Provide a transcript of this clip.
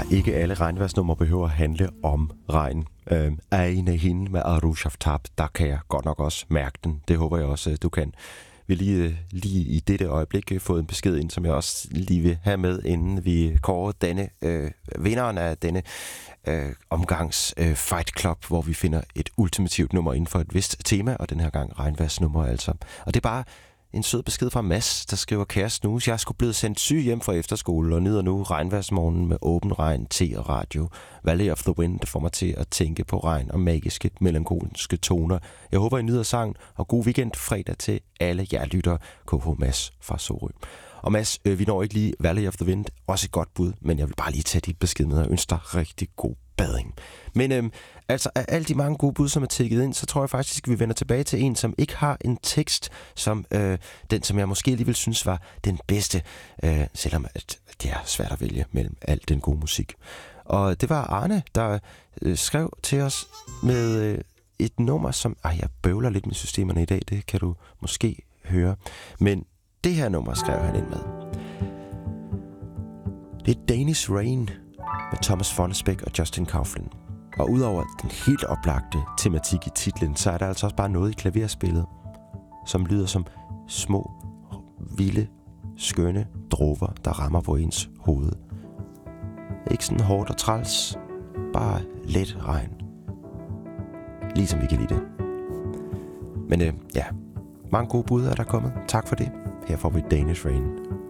Ikke alle regnværsnumre behøver at handle om regn. Ejne hende med Arush Aftab, der kan jeg godt nok også mærke den. Det håber jeg også, du kan. Vi lige i dette øjeblik fået en besked ind, som jeg også lige vil have med, inden vi kårer denne vinderen af denne omgangs Fight Club, hvor vi finder et ultimativt nummer inden for et vist tema, og den her gang regnværsnummer altså. Og det er bare en sød besked fra Mads, der skriver: kære Snus, jeg er sgu blevet sendt syg hjem fra efterskole og nyder nu regnværsmorgen med åben regn, te og radio. Valley of the Wind, det får mig til at tænke på regn og magiske, melankolske toner. Jeg håber, I nyder sang, og god weekend fredag til alle jer lytter. KH Mads fra Sorø. Og Mads, vi når ikke lige Valley of the Wind, også et godt bud, men jeg vil bare lige tage dit besked med og ønske dig rigtig god bading. Men altså af alle de mange gode bud, som er tækket ind, så tror jeg faktisk, at vi vender tilbage til en, som ikke har en tekst, som den, som jeg måske alligevel synes var den bedste, selvom at det er svært at vælge mellem al den gode musik. Og det var Arne, der skrev til os med et nummer, som... jeg bøvler lidt med systemerne i dag, det kan du måske høre. Men det her nummer skrev han ind med. Det er Danish Rain med Thomas Fonnesbech og Justin Kauflin. Og udover den helt oplagte tematik i titlen, så er der altså også bare noget i klaverspillet, som lyder som små, vilde, skønne dråber, der rammer på ens hoved. Ikke sådan hårdt og træls, bare let regn. Ligesom vi kan lide det. Men mange gode bud er der kommet. Tak for det. Her får vi Danish Rain.